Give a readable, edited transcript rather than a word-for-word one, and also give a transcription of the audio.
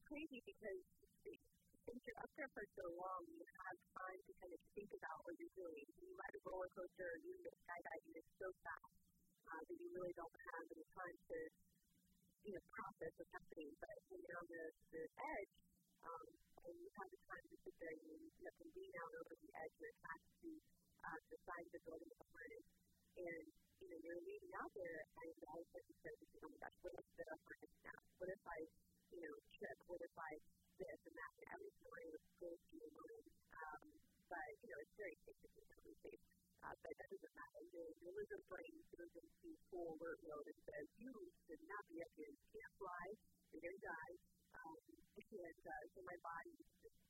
crazy because since you're up there for so long, you have time to kind of think about what you're doing. You ride a roller coaster or you go skydiving, it's so fast that you really don't have any time to process what's happening. But when you're on the edge, and you have the time to sit there and you can lean out over the edge and attach to the side of the building with the harness. And, you're leaning out there and all of a sudden you start to think, oh my gosh, what if the harness snaps? What if I, trip? What if I this and that? And every story was goes through your mind. But, it's very safe to be totally safe. But that doesn't matter. Your lizard brain goes into full alert mode and says, you should not be up here. You can't fly. You're going to die. So my body just